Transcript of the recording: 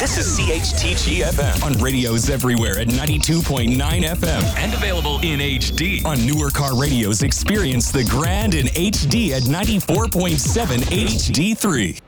This is CHTG FM on radios everywhere at 92.9 FM and available in HD. On newer car radios, experience the grand in HD at 94.7 HD3.